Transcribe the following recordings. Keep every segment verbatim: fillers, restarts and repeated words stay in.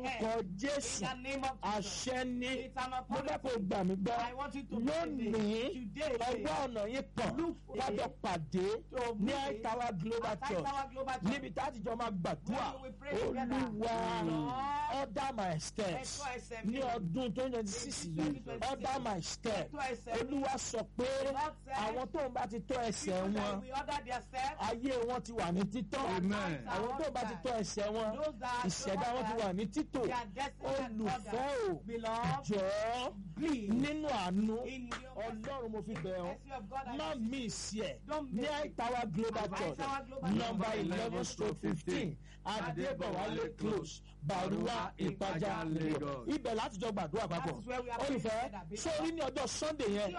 Orúkọ Jésù àṣẹ ní mo fẹ́ kó gbà mí gbọ́ lónìí ọwọ́ ọ̀nà yín pọ̀ kájọ pàdé ní Tower Global Church níbi tá a ti jọ máa gbàdúrà Olúwa order my steps ní ọdún twenty twenty six yìí order my steps Olúwa sọ pé àwọn tó ń bá ti tọ́ ẹsẹ̀ wọn ayé wọn ti wà ní títọ́ àwọn tó ń bá ti tọ́ ẹsẹ̀ wọn ìṣẹ̀dá wọn ti wà ní títò olùfẹ́ ò jọ̀ọ́ nínú àánú Ọlọ́run mo fi bẹ̀ ọ́ má miss ẹ̀ ní Tower Global Church number eleven stroke fifteen Adébọ̀wálé close Bàrúwá Ìpàjà Lagos ibẹ̀ láti jọ gbàdúrà papọ̀ olùfẹ́ sórí ní ọjọ́ Sunday yẹn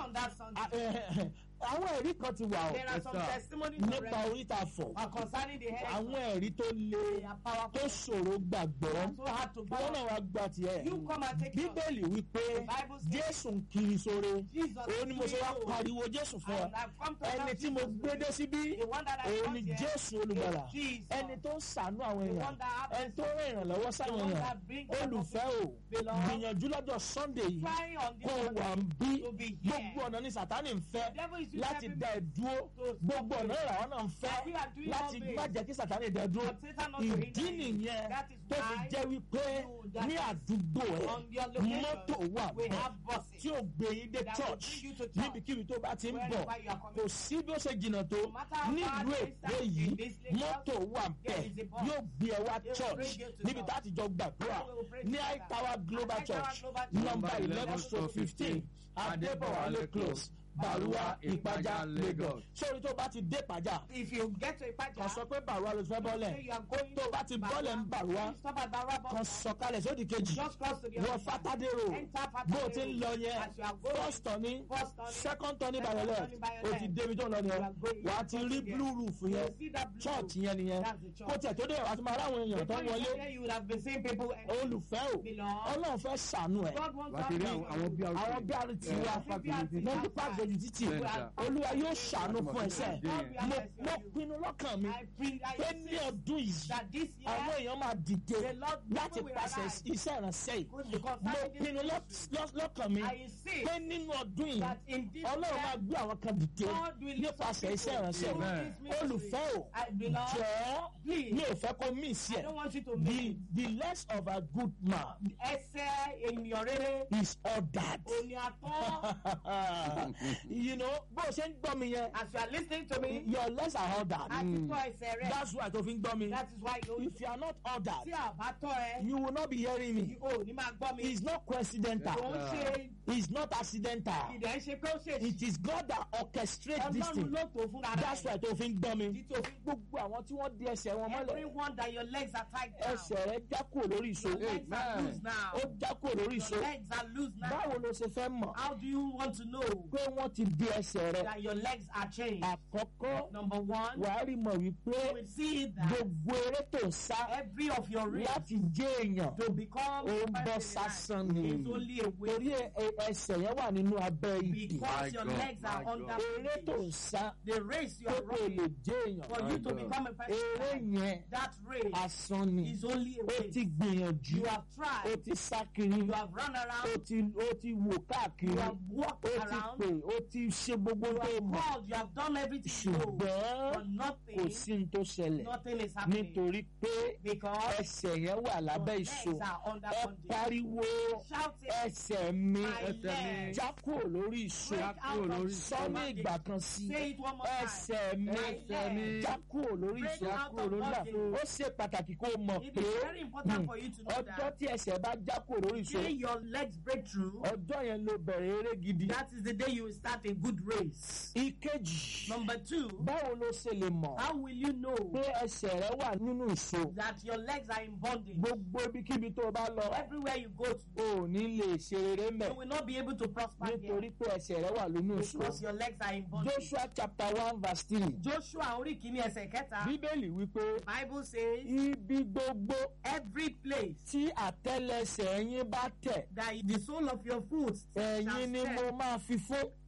àwọn ẹ̀rí kan ti wà ọ́ nípa oríta fọ̀ àwọn ẹ̀rí tó le tó ṣòro gbàgbọ́ wọ́n náà wá gba tiẹ̀ Bíbélì wípé Jésù ń kiri sóore òun ni mo ṣe wá pariwo Jésù fún ọ ẹni tí mo gbé dé síbí òun ni Jésù olùgbàlà ẹni tó ń ṣàánú àwọn èèyàn ẹni tó ń rìn ìrànlọ́wọ́ sáwọn èèyàn olùfẹ́ ò gbìyànjú lọ́jọ́ Sunday yìí kó wà ń bí gbogbo ọ̀nà ní Sátánì ń fẹ́ láti dá ẹ dúró gbogbo ọ̀nà ìràwọ̀ náà ń fẹ́ láti má jẹ́ kí Sátánì dá ẹ dúró ìdí nìyẹn tó fi jẹ́ wípé ní àdúgbò ẹ mọ́tò wà bọ́ tí ó gbé yín dé church níbikíbi tó bá ti ń bọ̀ kò sí bí ó ṣe jìnnà tó nílùú Èkó yìí mọ́tò wà bẹ́ẹ̀ yóò gbé ẹ wá church níbi tá a ti jọ gbàdúrà ní Tower Global Church number eleven stroke fifteen Adébọ̀wálé close Bàrúwá Ìpàjà Lagos. Sórí tó bá ti dé Ìpàjà. If you get to Ìpàjà. Kan sọ pé Bàrúwá ló fẹ́ bọ́lẹ̀. Tó bá ti bọ́lẹ̀ ń Bàrúwá. Kan sọ̀kalẹ̀ sódì kejì. Wọ Fatade road. Bó o ti ń lọ yẹn. First turning. Second turning by the left. O ti débi tó ń lọ nìyẹn. Wà á ti rí blue roof yẹn. Church yẹn nìyẹn. Kó tiẹ̀ tó dé wà á ti máa ráwọn èèyàn tó ń wọlé. Olùfẹ́ o. Ọlọ́run fẹ́ ṣàánú ẹ̀. Àwọn bí arìn tí wá. Lọ́dún pàṣẹ lójú títì Olúwa yóò ṣàánú fún ẹsẹ̀ mo pinnu lọ́kàn mi pé ní ọdún yìí àwọn èèyàn máa dìde láti pàṣẹ iṣẹ́ ìránṣẹ́ yìí mo pinnu lọ́kàn mi pé nínú ọdún yìí Ọlọ́run máa gbé àwọn kan dìde nípasẹ̀ iṣẹ́ ìránṣẹ́ yìí olùfẹ́ ò jọ̀ọ́ mi ò fẹ́ kó mí sí ẹ̀ the the less of a good man ẹsẹ̀ ènìyàn rere is ordered. You know, bó ṣe ń gbọ́ mi yẹn. As you are listening to me. Your legs are ordered. Àti tọ́ ẹsẹ̀ rẹ. That's why tó fi ń gbọ́ mi. That is why you. If you are not ordered. Tí a bá tọ́ ẹ. You will not be hearing me. O ní máa gbọ́ mi. It's not coincidental. Kò ń ṣe. It's not accidental. Ìdẹ̀ ń ṣe pé ó ṣe. It is God that orchestrates this thing. Ọlọ́run ló tó fúnra rẹ̀. That's why tó fi ń gbọ́ mi. Títò fi. Gbogbo àwọn tí wọ́n di ẹsẹ̀ wọn mọ́lẹ̀. Everyone that your legs are tied down. Ẹsẹ̀ rẹ já kúrò lórí ìṣó. Your legs are loose now. Ó já kúrò lórí ìṣó. Your legs are loose now. Báwo ló ṣe fẹ́ mọ̀? How do you want to know? Pé wọ́n ti di ẹsẹ̀ rẹ. That your legs are changed. Àkọ́kọ́. Number one. Wàá rí mọ̀ wípé. You will see that. Gbogbo eré tó ń sá. Every of your race. Láti jẹ́ èèyàn. To become. Ó ń bọ́ sásán ni. It's only a way. Torí ẹsẹ̀ yẹn wà nínú abẹ́ ìdè. Because your legs are under. Eré tó ń sá. The race you are Tó kò lè running. jẹ́ èèyàn. For you to become a person. Eré yẹn. That race. Asán ni. Is only a Ó race. ti gbìyànjú. You have tried. Ó ti sá kiri. You have run around. Ó ti ó ti wò káàkiri. You have walked Ó ti around. pè ó ti ṣe gbogbo You tó have mọ̀. called. You have done everything you know. Ṣùgbọ́n But nothing. kò sí ní tó ṣẹlẹ̀. Nothing is happening. Nítorí pé Because ẹsẹ̀ yẹn wà lábẹ́ your ìṣó. legs are under Ẹ bondage. pariwo Shout it. ẹsẹ̀ mi My legs. já kúrò lórí ìṣó. Break out of Sọ ní bondage. ìgbà kan sí. Say it one more time. Ẹsẹ̀ mi Ẹsẹ̀ mi. já kúrò lórí Break ìṣó. out of bondage. Ó ṣe pàtàkì kó o mọ̀ It pé is very important for you to know ọjọ́ that. tí ẹsẹ̀ bá já kúrò lórí ìṣó. When your legs break through, Ọjọ́ yẹn ló bẹ̀rẹ̀ eré gidi. that is the day you will start a good race. Ìkejì. Number two, Báwo ló ṣe lè mọ̀ how will you know pé ẹsẹ̀ rẹ wà nínú ìṣó? that your legs are in bondage? Gbogbo ibikíbi tó o bá lọ, Everywhere you go to, o ò ní lè ṣe rere you mẹ́ will not be able to prosper here nítorí pé ẹsẹ̀ rẹ wà nínú ìṣó. because your legs are in bondage. Joshua chapter one verse three. Joshua orí kìíní ẹsẹ̀ kẹta, Bíbélì wípé Bible says, ibi gbogbo every place tí àtẹ́lẹsẹ̀ yín bá tẹ̀, that the sole of your foot shall ẹ̀yin ni mo step, máa fi fún.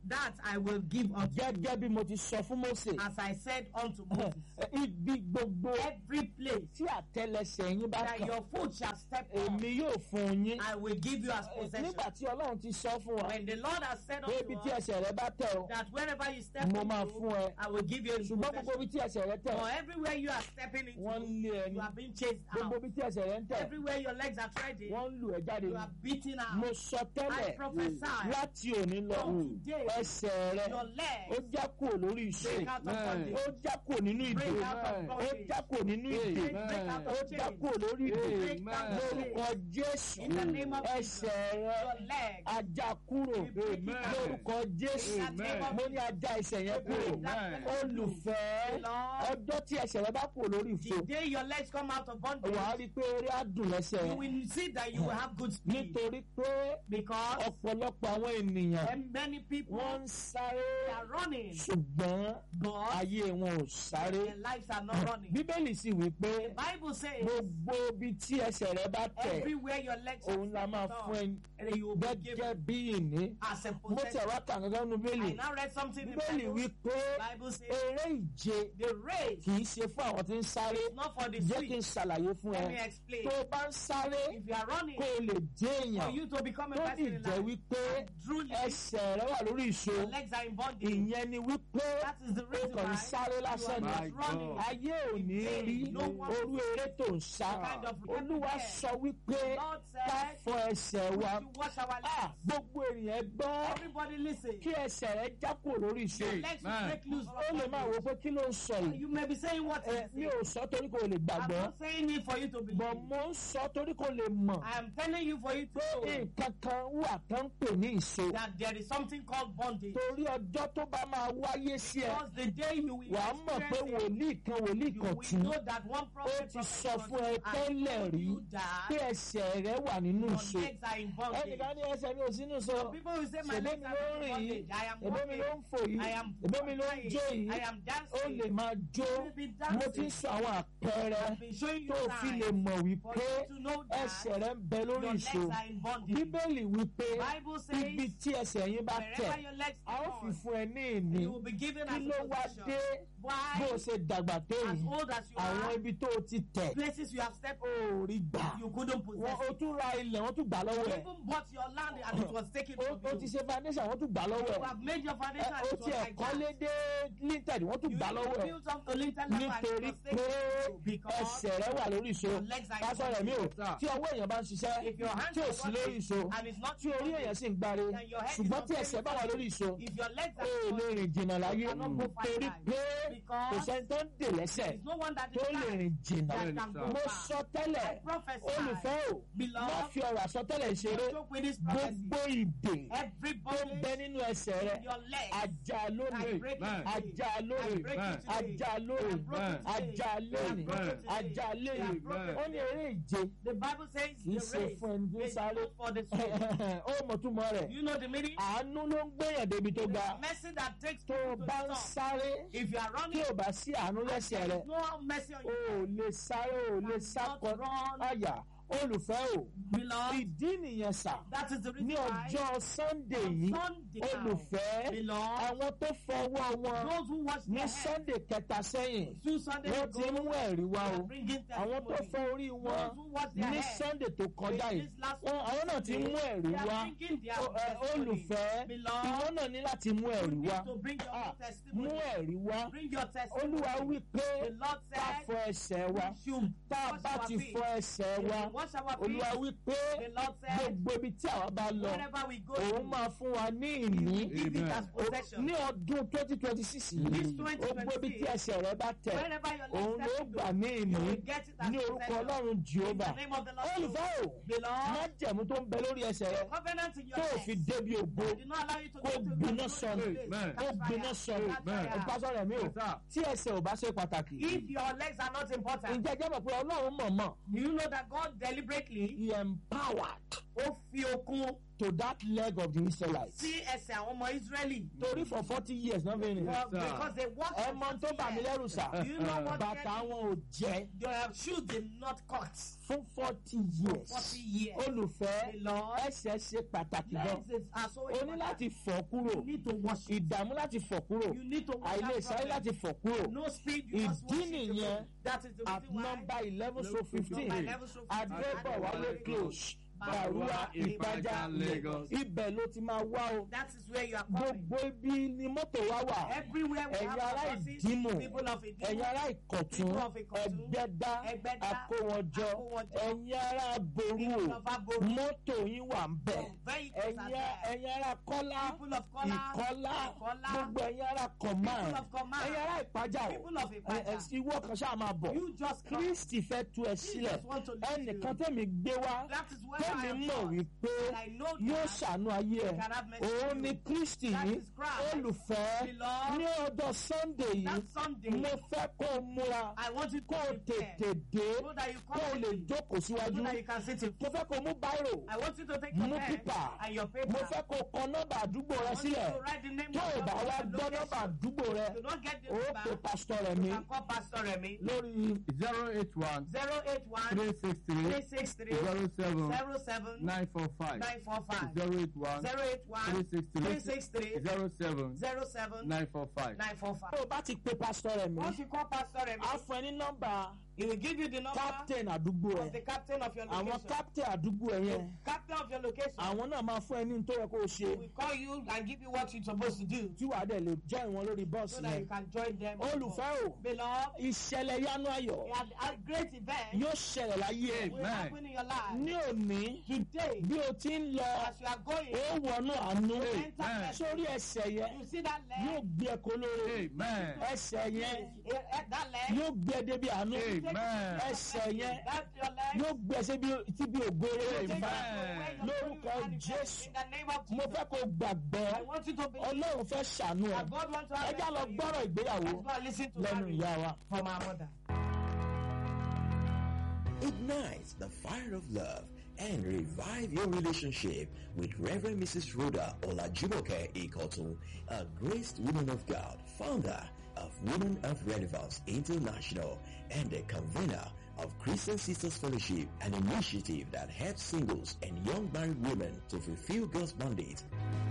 that I will give unto you. Gẹ́gẹ́ bí mo ti sọ fún Mósè. As I said unto Moses, Ibi gbogbo every place tí àtẹ́lẹsẹ̀ yín bá that kàn, your foot shall step on, èmi yóò fún yín. I will give you as possession. Nígbà tí Ọlọ́run ti sọ fún wa When the Lord has said pé ibi unto tí us ẹsẹ̀ rẹ bá tẹ̀ o, that wherever you step mo máa into, fún ẹ. I will give you in Ṣùgbọ́n gbogbo possession. ibi tí ẹsẹ̀ rẹ tẹ̀, For everywhere you are stepping wọ́n ń into, lé ẹni. you are being chased Gbogbo out. ibi tí ẹsẹ̀ rẹ ń tẹ̀, Everywhere your legs are treading, wọ́n ń lù ẹ́ jáde you ni. are beaten Mo out. sọ I tẹ́lẹ̀ prophesy láti òní lọ, from today, ẹsẹ̀ rẹ your ó legs já kúrò lórí ìṣe, break out of bondage. ó já kúrò nínú ìdè, Break out of ó bondage. já kúrò nínú ìdè, Break out ó of já chains. kúrò lórí ìdè. Break out of Lórúkọ chains. Jésù, In the name of Jesus, ẹsẹ̀ rẹ your legs. ajá kúrò. Amen. Lórúkọ Jésù, Amen. mo ní ajá ẹsẹ̀ yẹn kúrò. Amen. Olùfẹ́, Lord, ọjọ́ tí ẹsẹ̀ rẹ bá kúrò lórí ìfò, the day your legs come out of bondage, wàá rí i pé eré á dùn lẹ́sẹ̀ you rẹ. will see that you will have good speed. Nítorí pé Because ọ̀pọ̀lọpọ̀ àwọn ènìyàn and many people wọ́n ń sáré they are running, ṣùgbọ́n but ayé wọn ò sáré. their lives are not running. Bíbélì sì wí pé The Bible says gbogbo ibi tí ẹsẹ̀ rẹ bá tẹ̀, everywhere your legs are òun la máa stepped fún on, ẹ and you will be gẹ́gẹ́ given bí ìní. as a Mo tẹ̀ possession. wá kà gángan nínú Bíbélì. I now read something in the Bíbélì Bible. wí pé The Bible says eré ìje the race kì í ṣe fún àwọn tí ń sáré. is not for the Jẹ́ kí n swift. ṣàlàyé fún Let me ẹ. explain. Tó o bá ń sáré If you are running kó o lè jẹ́ for èèyàn, you to become a tó person sì in jẹ́ life, wípé and truly ẹsẹ̀ rẹ wà lórí ìṣó. your legs are in bondage. Ìyẹn ni wípé That is the o reason kàn ń why sáré you are lásán ni. not running. Ayé ò ní rí No one orú eré tó ń sá. kind of Olúwa everywhere. sọ wípé Lord ká said, fọ ẹsẹ̀ wa. to wash our Ah, legs. gbogbo ènìyàn gbọ́ Everybody listen. kí ẹsẹ̀ rẹ já kúrò lórí ìṣó. Your legs will break loose Ó from lè máa wo bondage. pé kí ló ń sọ yìí. You may be saying what Ẹ, is Mi it. ò sọ torí kò lè I'm gbàgbọ́. not saying it for you to believe. Bọ̀ mo ń sọ torí kò lè mọ̀. I am telling you for you to know Nǹkan kan wà tó ń pè ní ìṣó. that there is something called bondage. Torí ọjọ́ tó bá máa wáyé sí ẹ, Because the day you will wàá mọ̀ pé experience it, wòlíì kan wòlíì you kan will tún. know that one Ó prophet ti prophet sọ from fún ẹ you and tẹ́lẹ̀ told rí you pé that ẹsẹ̀ rẹ wà nínú your ìṣó. legs are in bondage. Ẹnìkan ní ẹsẹ̀ mi ò sínú ìṣó. Some people will say my Ṣèbí legs mi are ló ń in rìn yìí. bondage. I am Èbó mi walking. ló ń fò yìí. I am Èbó mi ló ń jó flying. yìí. I am Ó dancing. lè máa jó. You will be Mo ti ń dancing. sọ àwọn àpẹẹrẹ I've been showing you tó fi lè signs mọ̀ for wípé you to know that ẹsẹ̀ rẹ ń bẹ lórí your ìṣó. legs are in bondage. Bíbélì wípé Bible says ibi tí ẹsẹ̀ yín bá wherever tẹ̀, your legs a ó are fi on, fún ẹ ní ìní. you will be given Kí as ló a wá possession. dé bó Why? o ṣe dàgbà tó As yìí? old as you Àwọn are, ibi tó o ti tẹ̀, places you have stepped ó rí gbà. you couldn't Wọ́n possess o it. tún ra ilẹ̀, wọ́n tún gbà lọ́wọ́ You ẹ̀. even bought your land and it was taken O from o ti you. ṣe foundation, wọ́n tún gbà lọ́wọ́ You ẹ̀. have made your Ẹ, foundation and O it ti was like ẹ̀kọ́lé that. dé linted, wọ́n tún You gbà lọ́wọ́ even ẹ̀. built up the lintel level and it Nítorí was pé taken from you because ẹsẹ̀ rẹ wà lórí ìṣó. your legs are in Pásọ̀ rẹ̀ mi ò, bondage. tí ọwọ́ èèyàn bá ń ṣiṣẹ́, If your hands tí ò are sí lórí working ìṣó, and it's not tí orí èèyàn sì ń gbáre, and your head is ṣùgbọ́n not tí ẹsẹ̀ bá wà lórí ìṣó, if your legs ó are lè in rìn jìnnà láyé. cannot go five Torí times. pé kò because sẹ́ni tó ń dè lẹ́sẹ̀ there's no one that tó is lè blind rìn jìnnà. that can go Mo far. sọ tẹ́lẹ̀, I prophesy, olùfẹ́ ò, má beloved, fi ọ̀rọ̀ àsọtẹ́lẹ̀ ṣeré. don't joke with this prophecy. Gbogbo ìdè Every tó ń bẹ bondage nínú ẹsẹ̀ rẹ, in your legs, ajá I lónìí, break it Amen. today. ajá I lónìí, break it today. ajá lónìí, I broke it today. ajá lónìí, I broke it today. ajá I lónìí. broke it Ó ní today. eré ìje, The Bible says kì í the ṣe race fún ẹni tí ń is sáré. not for the swift. Ó mọ̀ túmọ̀ rẹ̀. You know the meaning? Àánú ló ń gbéyàn débi tó ga. Mercy that takes Tó o people to bá ń the top. sáré, If you are tí running, ò bá sí àánú lẹ́sẹ̀ there rẹ, is no mercy on o you. ò lè sáré, o ò lè Cannot sákọ run. àyà. Olùfẹ́ o, Beloved, ìdí nìyẹn sà. that is the reason Ní why ọjọ́ Sunday on yìí, Sunday now, olùfẹ́, beloved, àwọn tó fọwọ́ wọn those who watch ní their head Sunday kẹta sẹ́yìn, two Sunday wọ́n ago, ti mú ẹ̀rí wá they o. are bringing Àwọn tó testimony. fọ orí wọn Those who watch their ní head Sunday tó kọjá in yìí, this last wọ́n- àwọn náà ti Sunday, mú ẹ̀rí they are wá. bringing their O- ẹ, testimony. Olùfẹ́, Beloved, ìwọ náà ní láti mú you ẹ̀rí need wá. to bring your Ah, own testimony. Mú ẹ̀rí wá. Bring your testimony. Olúwa wí pé The Lord ká said, fọ ẹsẹ̀ wa. we should Tá a wash bá our ti feet. fọ ẹsẹ̀ If wa, we wash our feet, Olúwa wí pé the Lord said, gbogbo ibi tí àwa bá lọ, wherever we go òun to, máa fún wa ní He ìní. will give it Amen. as possession. Ní ọdún twenty twenty six This yìí, twenty gbogbo ibi tí twenty-six, ẹsẹ̀ rẹ bá tẹ̀, wherever your òun legs ló step gbà into, ní you ìní. will get it as Ní orúkọ possession. Ọlọ́run In the Jèhófà. name of the Lord. Olùfẹ́ o, Beloved, májẹ̀mú tó ń bẹ lórí ẹsẹ̀ rẹ covenant in your tó o fi legs débi ògo, did not allow you to kó go to the gbiná glory sọnù. place. Amen. Kó Catch gbiná fire. sọnù. Catch Amen. fire. Ìpásọ̀rọ̀ mi o, Yes, sir. tí ẹsẹ̀ ò bá ṣe pàtàkì. If your legs are not important, Ǹjẹ́ jẹ́ mọ̀ pé Ọlọ́run mọ̀ọ́mọ̀, do you know that God deliberately he empowered Ó fi okun to that leg of the Israelites. sí ẹsẹ̀ àwọn ọmọ Ísírẹ́lì. Torí for forty years náà fi rìn. Well, because they walked Ẹ for mọ tó forty bà mí years. lẹ́rù sà. Do you know what Bàtà wọn ò jẹ́ their shoes did not cut fún forty for years. forty years? Olùfẹ́ The Lord, ẹsẹ̀ ṣe pàtàkì gan. legs is- are so O ní important. láti fọ̀ kúrò. You need to wash it. Ìdààmú láti fọ̀ kúrò. You need to wash Àìlè that sáré láti problem. fọ̀ kúrò. No speed, you must Ìdí wash it. nìyẹn That is the at reason why. number eleven so fifteen Number eleven so fifteen. Adébọ̀wálé close Bàrúwá Ìpájà Lagos. ibẹ̀ ló ti máa wá o. That is where you are coming. Gbogbo ibi ni mọ́tò wa wà. Everywhere we Ẹ̀yin have ará our buses, Ìdímù, people of Ìdímù, ẹ̀yin ará Ìkọ̀tún, people of Ìkọ̀tún, Ẹgbẹ́dá, Ẹgbẹ́dá, Akówọjọ, Akówọjọ, ẹ̀yin ará Ború people o, of Aboru, mọ́tò yín wà ń bẹ̀. vehicles are Ẹ̀yin there. ẹ̀yin ará Kọ́lá, People of Kọ́lá, Ìkọ́lá, Ìkọ́lá, gbogbo ẹ̀yin ará Command, people of Command, ẹ̀yin ará Ìpájà o, people of ẹ- Ìpájà. ẹ- ìwọ kan ṣáà máa bọ̀. You just come. Kristi fẹ́ tú ẹ sílẹ̀. Jesus want to lead Ẹnìkan you. tẹ́mi gbé wá That is where I tẹ́mi am mọ̀ from. wípé And I know yóò that ṣàánú ayé ẹ̀. he can have mercy Òun on ni you. Kristi That yìí is Christ. olùfẹ́ Beloved, ní ọjọ́ Sunday yìí. that Sunday, Mo fẹ́ kó o múra I want you to kó o prepare tètè dé so that you kó o come lè ready, jókòó so síwájú. that you can sit in. Mo fẹ́ kó o mú báírò. I want you to take your Mú pen pípà. and your paper. Mo fẹ́ kó o kọ nọ́mbà àdúgbò I rẹ want you sílẹ̀. to write the name Tó o of bá your wá gbọ́ location. nọ́mbà àdúgbò rẹ, If you don't get the o ó pe number, pásítọ̀ rẹ̀ you mi can call Pastor Remy. lórí zero eight one zero eight one three six three three six three zero seven zero seven nine four five nine four five zero eight one zero eight one three six three three six three zero seven zero seven nine four five. nine four five. tó o bá ti pe pásítọ̀ rẹ̀ mi. Once you call Pastor Remy, A fún ẹ ní nọ́mbà he will give you the number captain àdúgbò of the ẹ̀. captain of your Àwọn location. captain àdúgbò ẹ̀ yẹn. Captain of your location Àwọn náà máa fún ẹ ní tó yẹ kó o ṣe. will call you and give you what you're supposed to do Tí wàá dẹ̀ lè join wọn lórí so bọ́ọ̀sì that you yẹn. can join them. Olùfẹ́ o, Beloved, ìṣẹ̀lẹ̀ yánú ayọ̀ we had a great event yóò ṣẹlẹ̀ láyé ẹ̀. will happen in your life. Ní òní, Today, bí o ti ń lọ, as you are going, ó wọnú àánú. enter Amen. Sórí ẹsẹ̀ yẹn you see that yóò leg, gbé ẹ kó lóore. Amen. Ẹsẹ̀ yẹn eh, eh, that leg, yóò gbé ẹ débi àánú. Amen. Ẹsẹ̀ yẹn that's your leg. yóò gbé ẹ síbi- síbi ògbóró. Take Amen. that away, your Lórúkọ glory manifest Jésù. in the name of Mo Jesus. fẹ́ kó o gbàgbọ́. I want you to believe Ọlọ́run fẹ́ ṣàánú ẹ. that God wants to Ẹ have já lọ mercy on you. gbọ́rọ̀ ìgbéyàwó Let's go and listen to lẹ́nu marriage ìyá wa. from our mother. Ignite the fire of love and revive your relationship with Reverend Missus Rhoda Olajumoke Ikotun, a graced woman of God, founder of Women of Relevance International and the convener of Christian Sisters Fellowship, an initiative that helps singles and young married women to fulfill God's mandate.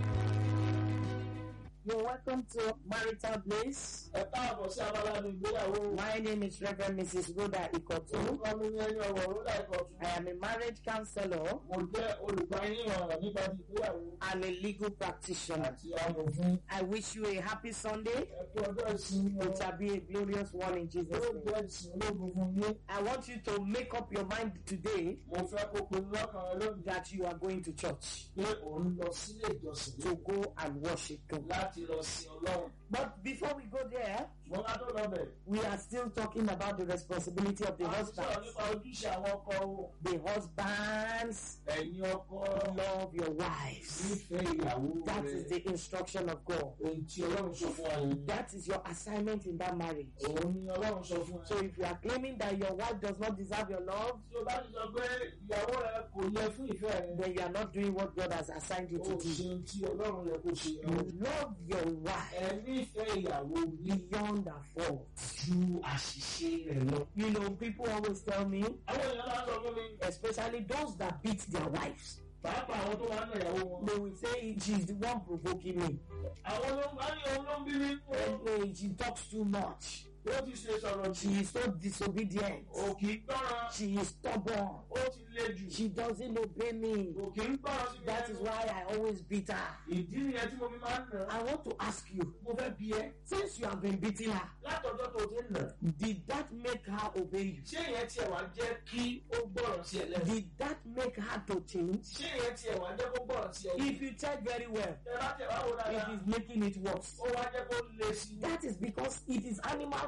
You're welcome to Marital Bliss. Ẹ káàbọ̀ sí abala ní ìgbéyàwó. My name is Reverend Missus Rhoda Ikotu. Orúkọ mi ní ẹni ọ̀wọ̀ Rhoda Ìkọ̀tún. I am a marriage counselor Mo jẹ́ olùgbaninímọ̀ràn nípa ti ìgbéyàwó and a legal practitioner. àti amòfin. I wish you a happy Sunday. Ẹ kú ọjọ́ ìsinmi It shall be a glorious one in Jesus' yóò name. jẹ́ ìsìn ológun fún yín. I want you to make up your mind today Mo fẹ́ kó pinnu lọ́kàn rẹ lónìí that you are going to church pé òun lọ sílé ìjọsìn to go and worship God. láti lọ sin Ọlọ́run. But before we go there, Wọ́n á tó lọ bẹ̀. we are still talking about the responsibility of the A ti sọ̀rọ̀ husbands. nípa ojúṣe àwọn ọkọ o. The husbands, Ẹ̀yin ọkọ love your wives. nífẹ̀ẹ́ ìyàwó That rẹ̀. is the instruction of God. Èyí tí Ọlọ́run sọ fún wa yìí. That is your assignment in that marriage. Òun ni Ọlọ́run sọ fún So ẹ. if you are claiming that your wife does not deserve your love, Tí o bá ti sọ pé ìyàwó rẹ kò yẹ fún ìfẹ́ rẹ, then you are not doing what God has assigned you o to do. ṣe ohun tí Ọlọ́run yẹ kó ṣe. You love your wife Ẹ nífẹ̀ẹ́ ìyàwó yìí beyond her fault. ju àṣìṣe rẹ̀ lọ. You know, people always tell me, Àwọn èèyàn máa ń sọ fún mi, especially those that beat their wives, pàápàá àwọn tó máa ń nà ìyàwó wọn. they will say she's the one provoking me. Àwọn ló ń bá ní òun ló ń bí mi. And, uh, she talks too much. Ó ti ṣe sọ̀rọ̀ She jù. is so disobedient. Ò kì í gbọ́ràn. She is stubborn. Ó ti le jù. She doesn't obey me. Kò kì í gbọ́ràn sí mi. That is why I always beat her. Ìdí nìyẹn tí mo fi máa ń nà. I want to ask you, Mo fẹ́ bi ẹ́. since you have been beating her, Látọjọ́ tó ti ń nà. did that make her obey you? Ṣé ìyẹn tiẹ̀ wá jẹ́ kí ó gbọ́ràn sí ẹ lẹ́nu? Did that make her to change? Ṣé ìyẹn tiẹ̀ wá jẹ́ kó gbọ́ràn sí ẹ lẹ́nu? If you check very well, Ẹ bá tẹ̀ wá wò dáadáa. it is making it worse. Ó wá jẹ́ kó le sí i. That is because it is animal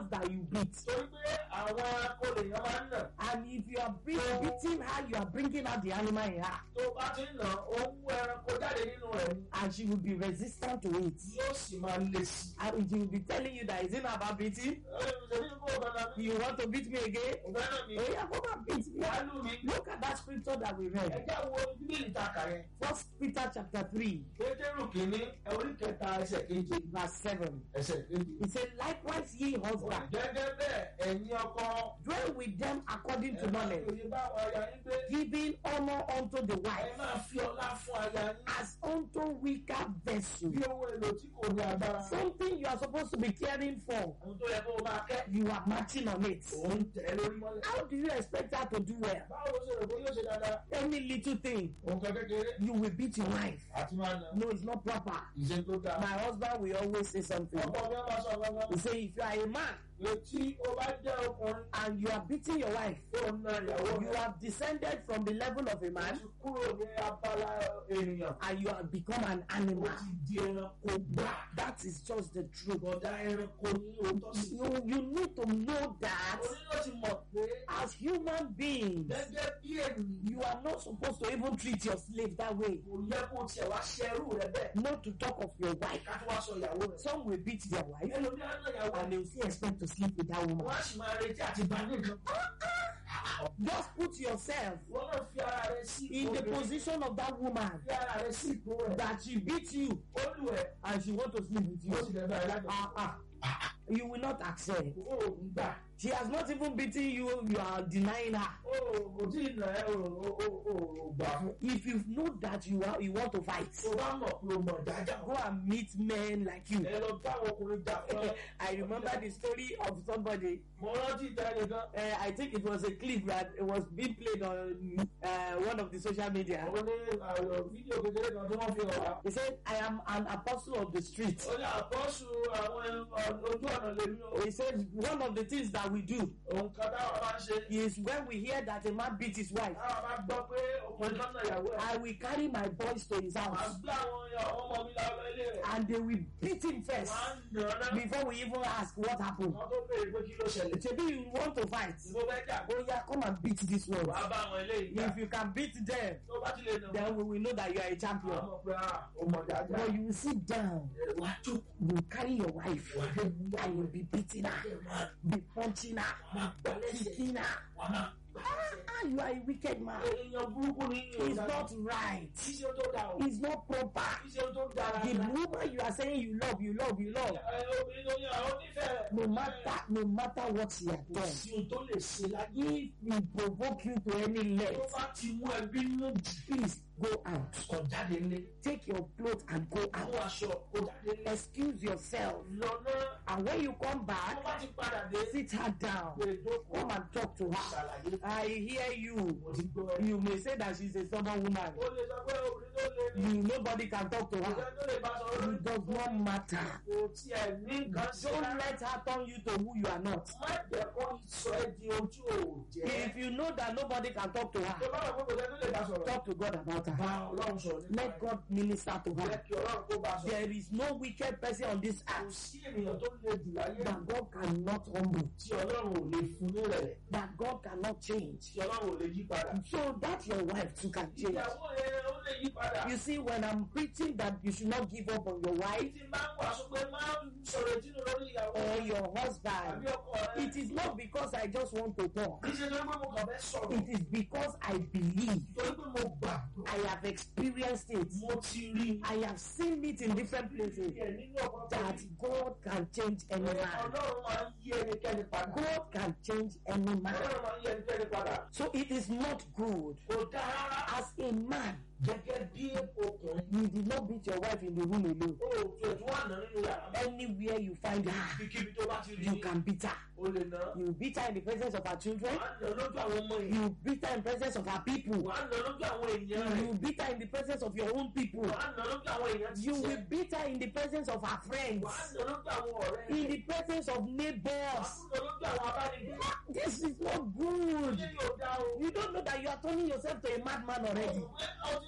animals that you beat. torí pé àwọn akọlè yẹn máa ń nà. And if you are beat, beating her, you are bringing out the animal in her. tó bá ti ń nà ó ń mú ẹranko jáde nínú rẹ̀ ni. And she will be resistant to it. yóò sì máa le sí i. And she will be telling you that it's not about beating. ṣèbí kó o bẹ̀rẹ̀ mi. You want to beat me again? o bẹ̀rẹ̀ mi. Oh yeah, come and beat me. wàá lù mí. Look at that scripture that we read. ẹjẹ́ wo bíbélì ta kà yẹn. First Peter chapter three, pétérù kìíní orí kẹta ẹsẹ̀ keje. verse seven. ẹsẹ̀ keje. He said, likewise ye husbands, gẹ́gẹ́ bẹ́ẹ̀ ẹ̀yin ọkọ. dwell with them according to ẹ máa knowledge, fi bá àwọn aya yín gbé. giving honor unto the ẹ wife máa fi ọlá fún aya yín. as unto weaker vessel. bí owó èlò tí kò ní agbára. Something you are supposed to be caring for, ohun tó yẹ kó o máa kẹ́. you are matching on it. òun tẹ̀ ẹ́ lórí mọ́lẹ̀. How do you expect her to do well? báwo ló ṣe rò pé yóò ṣe dáadáa. Any little thing, òun kan kékeré. you will beat your wife. àti máa nà. No, it's not proper. ìṣe tó dáa. My husband will always say something. ọkọ mi máa sọ gangan. He say, if you are a man etí ó bá jẹ́ ọkùnrin. and you are beating your wife, tó ń na ìyàwó you rẹ̀. have descended from the level of a ó man ti kúrò ní abala ènìyàn. and you have become an ó animal. ti di ẹranko gbà. That is just the truth. bọ̀dá ẹranko ní òótọ́ sí. You, you need to know that o ní láti mọ̀ pé as human beings, gẹ́gẹ́ bí ènìyàn. you are not supposed to even treat your slave that way. kò yẹ kó tiẹ̀ wá ṣerú rẹ bẹ́ẹ̀. Not to talk of your wife. ká tó wá sọ ìyàwó rẹ̀. Some will beat their wife ẹlòmíràn náà ìyàwó and they will still expect to sleep with that woman. wọ́n á sì máa retí àti bá ní nǹkan. Just put yourself wọ́n náà fi ara rẹ̀ sí in the obìnrin. position of that woman fi ara rẹ̀ sí ipò rẹ̀. that she beat you ó lù ẹ́. and she want to sleep with ó sì you. lè bá ẹ lájọ. Ah, ah. You will not accept. ó ń gbà. She has not even beaten you, you are denying her. ó kò tí ì nà ẹ́ o ò ò gbà fún. If you know that you are you want to fight, tó bá mọ̀ pé o mọ̀ dájà. go and meet men like you. ẹ lọ bá àwọn ọkùnrin jà fún ẹ. I remember the story of somebody. mo rántí ìjà nìkan. Uh, I think it was a clip that it was being played on uh, one of the social media. ó ní àyọ̀ fídíò kékeré kan tó wọ́n fi hàn wá. He said, I am an apostle of the street. ó ní àkọ́sù àwọn ojú ọ̀nà lèmi o. He said, one of the things that we do òun kan táwọn máa ń ṣe. is when we hear that a man beat his wife, táwọn máa gbọ́ pé ọkùnrin kan náà ìyàwó ẹ̀. I will carry my boys to his màá house gbé àwọn ọmọ mi lọ ilé rẹ̀. and they will beat him first wọ́n á nà ọ́ náà. before we even ask what happened. wọ́n tó béèrè pé kí ló ṣẹlẹ̀. Maybe you want to fight. ìbò bẹ́ẹ̀ jà. Oh yeah, come and beat this one. wàá bá àwọn ilé ìjà. If you can beat them, tó bá ti lè nà wọ́n. then we will know that you are a champion. àwọn ọmọ pé ah ó mọ̀ dáadáa. But you will sit down, wà á jókòó. you carry your wife, wà á dé mú and you'll be beating her, be punching her, máa gbà lẹ́sẹ̀. kicking her. wà á máa gbà lẹ́sẹ̀. Ah, you are a wicked man. èèyàn burúkú ni It's not right. kí ṣe tó dáa o. It's not proper. kí ṣe tó dára. The woman you are saying you love, you love, you love, ẹ obìnrin ló ní àwọn onífẹ̀ẹ́. no matter no matter what she has kò done, sí ohun tó lè ṣe láyé. if we provoke you to any tó length, bá ti mú ẹbí nù jù. please go out. kò jáde nílé. Take your clothes and go mú out. aṣọ kò jáde nílé. Excuse yourself. lọ́nà And when you come tó back, bá ti padà dé. sit her down. lè jókòó. Come and talk to her. ṣàlàyé. I hear you. mo ti gbọ́ ẹ. You may say that she's a stubborn woman. ó lè sọ pé obìnrin tó lè ní. You nobody can talk to ìjọba her. tó lè bá sọ̀rọ̀ lórí. It does not matter. kò tiẹ̀ ní nǹkan ṣe. Don't let her turn you to who you are not. má jẹ́ kó sọ ẹ́ di ojú ò jẹ́. If you know that nobody can talk to tó her, bá wà pé kò sẹ́ tó lè bá sọ̀rọ̀. talk to God about her. bá ọlọ́run sọ̀rọ̀ nípa Let God minister to jẹ́ her. kí ọlọ́run kó bá sọ̀rọ̀. There is no wicked person on this kò earth sí ènìyàn tó lè jù láyé that God cannot humble, tí ọlọ́run ò lè fún ní rẹ̀. that God cannot change. tí ọlọ́run ò lè yí padà. So that your wife too can change. ìyàwó yẹn ó lè yí padà. You see, when I'm preaching that you should not give up on your wife tí máa ń wàásù pé máa ń sọ̀rọ̀ ìdínú lórí ìyàwó or rẹ̀ your tàbí husband, ọkọ rẹ̀. it is not because I just want to talk. kì í ṣe torí pé mo kàn fẹ́ sọ̀rọ̀. It is because I believe. torí pé mo gbàgbọ́. I have experienced it. mo ti rí I have seen it in different places ẹ̀ nínú ọ̀pọ̀ that God can change any man. ọlọ́run máa ń yí ẹnikẹ́ni padà. God can change any man. ọlọ́run máa ń yí ẹnikẹ́ni padà. So it is not good kò dáa rárá. as a man. gẹ́gẹ́ bí ọkùnrin. You did not beat your wife in the room alone. ó tó ẹ̀tún wà náà nínú yàrá. Anywhere you find her, kíkíbi tó bá ti rí you can beat her. o lè ná. You beat her in the presence of her children. wàá nà lójú àwọn ọmọ yìí. You beat her in the presence of her people. wàá nà lójú àwọn èèyàn rẹ̀. You beat her in the presence of your own people. wàá nà lójú àwọn èèyàn You tí will beat her in the presence of her friends. wàá nà lójú àwọn ọ̀rẹ́ In rẹ̀. the presence of neighbors. wàá nà lójú àwọn abánigbé. This is not good. ṣé yóò dá o. You don't know that you are turning yourself to a madman already. ọ̀pẹ ọtí sọ ẹ̀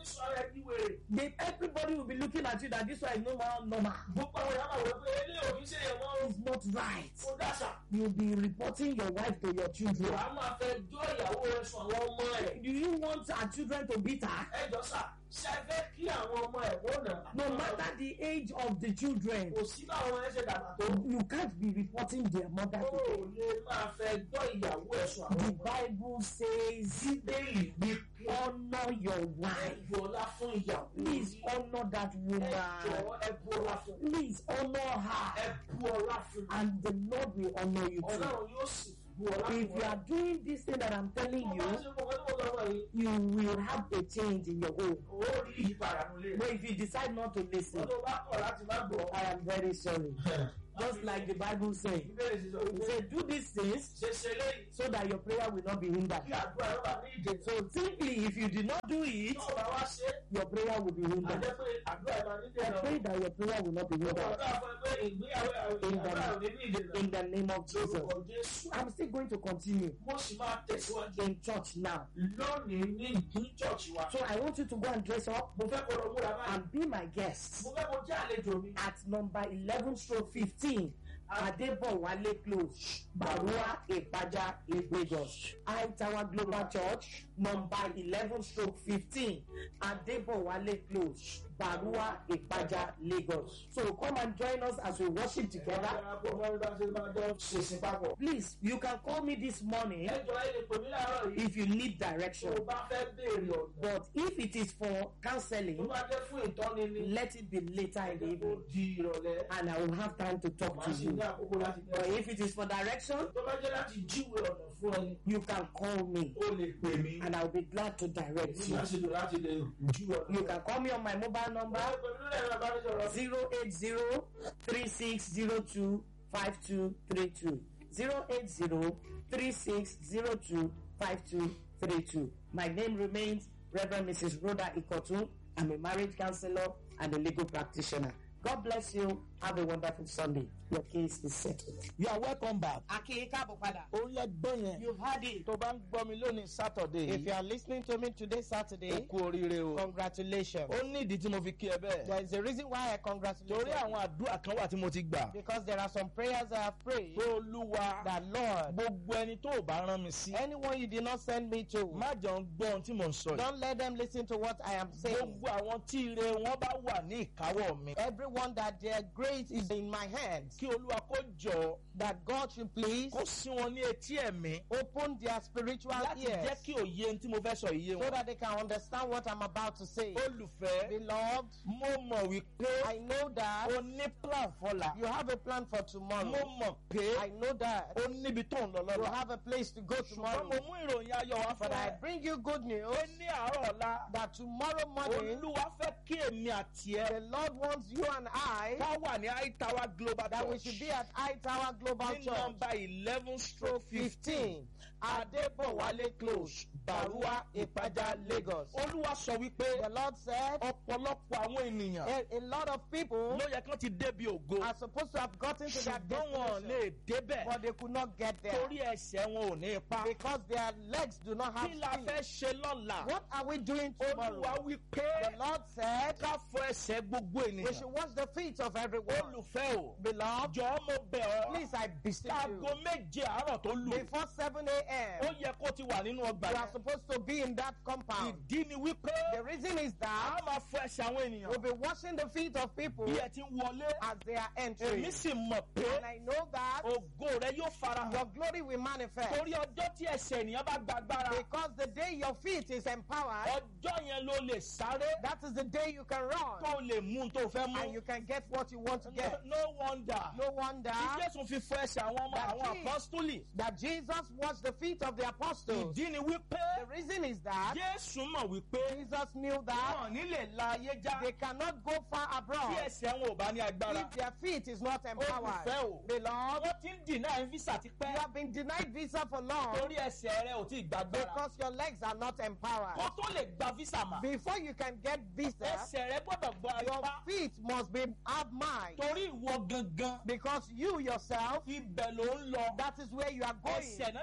fẹ́ jí wèrè. They, everybody will be looking at you that this one is no more normal. Gbogbo àwọn ìyá máa wọ pé ilé òbí ṣe yẹn mọ́. It's not right. Kò dáṣà. You'll be reporting your wife to your children. Wàá máa fẹ́ jó ìyàwó rẹ̀ sùn àwọn ọmọ ẹ̀. Do you want our children to beat her? Ẹ jọ sà, ṣe fẹ́ kí àwọn ọmọ ẹ̀ wọ́n nà. No matter the age of the children, Kò sí báwọn ẹ ṣe dàgbà tó. you can't be reporting their mother Ó to them. lè máa fẹ́ jó ìyàwó ẹ̀ sùn àwọn The ọmọ ẹ̀. Bible says, Bíbélì ní pé honor your wife. ẹ bọlá fún ìyàwó. Please honor that Ẹ woman. jọ̀ọ́ ẹ bu ọlá fún. Please honor Ẹ her. bu ọlá fún. And the Lord will honor you too. Ọlọ́run yóò sì bu ọlá fún. If you are doing this thing that I'm telling Mo máa you, ṣe gbogbo ẹni mo lọ́wọ́ yìí. you will have a change in your home. Ó rí ìyípadà nílé But rẹ̀. if you decide not to listen, Ọdún bá kọ̀ láti má gbọ́. I am very sorry. Just like the Bible says, Ìbéèrè sísọ it wípé says, do these things ṣe ṣe léyìí so that your prayer will not be hindered. kí àdúrà yóò bá ní ìdè. So simply, if you did not do it, Tí ọba wá ṣe, your prayer will be a hindered. jẹ́ pé àdúrà yóò máa ní ìdè I náà. pray that your prayer will not be Mo hindered. gbàdúrà fún ẹ pé ìgbéyàwó àdúrà ò ní ní ìdè náà. In the name of Jesus. Lórúkọ Jésù. I'm still going to continue Mo sì máa tẹ̀síwájú. in church now. Lónìí ní ìdí church wa. So I want you to go and dress up Mo fẹ́ kó lọ múra báyìí. and be my guest Mo fẹ́ kó jẹ́ àlejò mi. at number eleven stroke fifteen. Adebowale Close, Barua Ipaja, Lagos. High Tower Global Church, number eleven stroke fifteen. Adebowale Close, Barua Ipaja, Lagos. So come and join us as we worship together. Darapọ̀ mọ́ bí bá ṣe máa jọ ṣèṣin papọ̀. Please, you can call me this morning Ẹ jọ ẹ lè pè mí láàárọ̀ yìí. if you need Tó direction. o bá fẹ́ béèrè ọ̀nà. But if it is for Tó counseling, bá jẹ́ fún ìtọ́ni ni. let it be later in the Ó evening di ìrọ̀lẹ́. and I will have time to talk Màá to sì you. ní àkókò láti But bẹ̀rẹ̀. if it is for direction, Tó bá jẹ́ láti jíwèé ọ̀nà fún ẹni. you can call me O lè pè mí. and I'll be glad to direct Èmi you. máa ṣe lò láti lè jíwèé ọ̀nà. You can call me on my mobile number Báwo pẹ̀lú lórí ẹ̀rọ ìbánisọ̀rọ̀? zero eight zero three six zero two five two three two. zero eight zero three six zero two five two three two. My name remains Reverend Missus Rhoda Ikotun. I'm a marriage counselor and a legal practitioner. God bless you. Have a wonderful Sunday. Your case is settled. You are welcome back. Aki káàbọ̀ padà. Òun lẹ gbọ́ yẹn. You've heard it. Tó bá ń gbọ́ mi lónìí Saturday. If you are listening to me today, Saturday, Ó kú oríire o. congratulations. Ó ní ìdí tí mo fi kí ẹ bẹ́ẹ̀. There is a reason why I congratulate Torí you. àwọn àdúrà kan wà tí mo ti gbà. Because there are some prayers I have prayed Pé Olúwa that, Lord, gbogbo ẹni tó ò bá rán mi sí. anyone you did not send me to, Má jọ ń gbọ́ ohun tí mò ń sọ yìí. don't let them listen to what I am saying. Gbogbo àwọn tí ire wọn bá wà ní ìkáwọ́ mi. Everyone that their grace is in my hands, Kí Olúwa kó jọ that God should please kó sí wọn ní etí ẹ̀mí. open their spiritual Láti jẹ́ ears kí òye ohun tí mo fẹ́ sọ yìí so wọn. that they can understand what I'm about to say. Olùfẹ́, Beloved, mo mọ̀ wípé I know that o ní plan fọ́la. you have a plan for Mo tomorrow. mọ̀ pé I know that o níbi tó ń lọ you lọ́la. have a place to go Ṣùgbọ́n tomorrow. mo mú ìròyìn ayọ̀ wá But fún I ẹ. bring you good news Pé ní àárọ̀ ọ̀la, that tomorrow morning Olúwa fẹ́ kí èmi àti ẹ the Lord wants you and I ká wà ní High Tower Global that we Church should be at High Tower Global ní Church, nọ́mbà eleven stroke fifteen Adebowale Close, Barua Ipaja, Lagos. Olúwa sọ wípé The Lord said ọ̀pọ̀lọpọ̀ àwọn ènìyàn a, a lot of people ló yẹ kán ti débi ògo. are supposed to have gotten to their Ṣùgbọ́n wọn destination, lè débẹ̀ but they could not get there torí ẹsẹ̀ wọn ò ní ipa. because their legs do not have Kí la speed. fẹ́ ṣe lọ́la? What are we doing tomorrow? Olúwa wípé The Lord said ká fọ ẹsẹ̀ gbogbo we ènìyàn. should wash the feet of everyone. Olùfẹ́ o, Beloved, jọ̀ọ́ mo bẹ̀ ọ́. please I beseech you, Káago méje àárọ̀ tó lù. before seven a.m. Ó yẹ kó ti wà nínú ọgbà you are yẹn. supposed to be in that compound. Ìdí ni wípé The reason is a that máa fọ ẹsẹ̀ àwọn ènìyàn. we'll be washing the feet of people Bí ẹ ti ń wọlé, as they are entering. èmi sì mọ̀ pé And I know that ògo rẹ yóò farahàn. your glory will manifest Torí ọjọ́ tí ẹsẹ̀ ènìyàn bá gbàgbára, because the day your feet is empowered, ọjọ́ yẹn ló lè sáré that is the day you can run tó lè mú un tó fẹ́ and mú. you can get what you want to get. No wonder. No wonder Tí Jésù fi fọ ẹsẹ̀ àwọn ọmọ That àwọn he- apọ́stólì. that Jesus washed the feet of the apostles. Ìdí ni wípé The reason is that Jésù mọ̀ wípé Jesus knew that wọn ò ní lè la ayé já they cannot go far tí abroad ẹsẹ̀ wọn ò bá ní agbára. if their feet is not empowered. Olùfẹ́ o, Beloved, wọ́n ti ń dìnnà visa ti you pẹ́ have been denied visa for long torí ẹsẹ̀ rẹ ò tí ì gbàgbára. because your legs are not empowered. Kó tó lè gba visa mà, Before you can get visa, ẹsẹ̀ rẹ gbọ́dọ̀ gbọ́ your ipá feet must be have mind torí ìwọ gangan because you yourself, ibẹ̀ ló ń lọ. that is where you are going. Ẹsẹ̀ náà dẹ̀ fi ń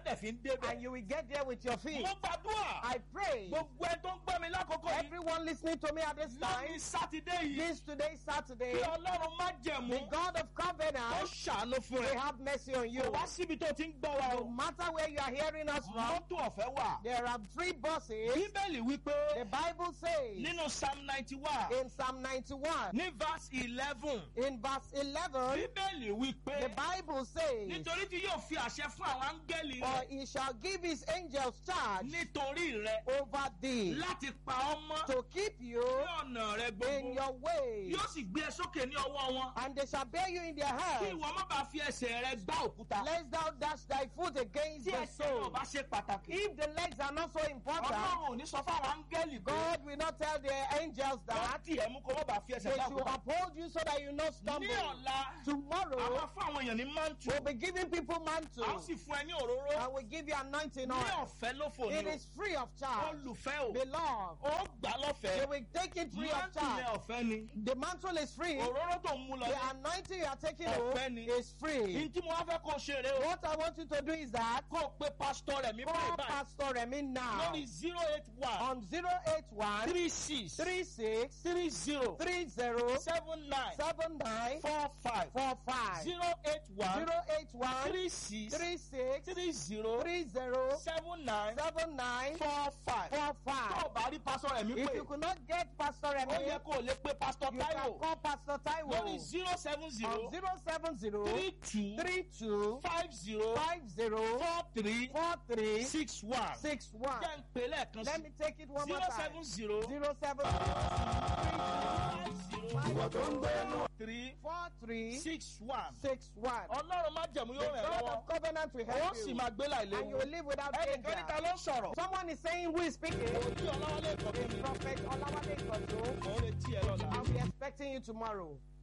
débẹ̀. and you will get there with your feet. mo gbàdúrà. I pray gbogbo ẹ tó ń gbọ́ mi lákòókò yìí. everyone listening to me at this time, lónìí sátidé yìí. this today Saturday, kí ọlọ́run má jẹ̀mú. the God of ó covenant ṣàánú fún will ẹ. have mercy on you. kò wá síbi tó ti ń gbọ́ wa No o. matter where you are hearing us from, mọ́tò ọ̀fẹ́ wà. there are three buses. bíbélì wípé The Bible says nínú psalm ninety one in Psalm ninety-one, ní verse eleven in verse eleven, bíbélì wípé the Bible says, nítorí tí yóò fi àṣẹ fún àwọn áńgẹ́lì for rẹ̀ he shall give his angels charge nítorí rẹ̀ over thee láti pa ọ́ mọ́ to keep you ní ọ̀nà rẹ̀ in gbogbo. your way, yóò sì gbé ẹ sókè ní ọwọ́ wọn. and they shall bear you in their kí hands, ìwọ má bàa fi ẹsẹ̀ rẹ gbá òkúta. lest thou dash thy foot against tí the ẹsẹ̀ náà stone. bá ṣe pàtàkì. If the legs are not so important, ọlọ́run ò ní sọ fáwọn áńgẹ́lì pé God will not tell the angels wọ́n that tì ẹ́ mú kó má bàa fi they ẹsẹ̀ gbá should òkúta. uphold you so that you not ní stumble. ọ̀la a Tomorrow, máa fún àwọn èèyàn ní mántù. we'll be giving people a ó mantles, sì fún ẹ ní òróró. and we'll give you anointing ní oil. ọ̀fẹ́ ló fò It ní is free of o. charge. olùfẹ́ o. Beloved, ó gbà you lọ́fẹ̀ẹ́. will take it free of mántù yẹn charge. ọ̀fẹ́ ni. The mantle is free. òróró tó ń mú lọ The ní. anointing you are taking Ọ̀fẹ́ home ni. is free. ní tí mo wá fẹ́ kó o ṣe rè o. What I want you to do is that kó o pe pásítọ̀ rẹ̀ mi call báyìí báyìí. Pastor Remy now lórí zero eight one on zero eight one three six three six three zero three zero seven nine seven nine four five four five zero eight one zero eight one three six three six three zero three zero seven nine seven nine four five. four tó five. o bá rí pásítọ̀ rẹ̀ mi If pé you could not get Pastor ó Remy, yẹ kó o lè pe pásítọ̀ you can Táíwò call Pastor lórí Taiwo zero seven zero on zero seven zero three two three two five zero five zero four three four three six one. six one. jẹ́ ń pè lẹ́ẹ̀kan Let sí me take it one zero more time. seven zero Zero seven five zero three four three six one. six one. ọlọ́run má jẹ̀mú The yóò rẹ̀ God lọ́wọ́. of covenant will ó help sì you, máa gbé láì and you léwu. will live without ẹnìkan níta danger. ló ń sọ̀rọ̀. Someone is saying who is speaking. ojú ọlọ́wọ́ lè kọ́ It's mi. Prophet Olawale Kojo. mo ń retí ẹ lọ́la. I'll be expecting you tomorrow.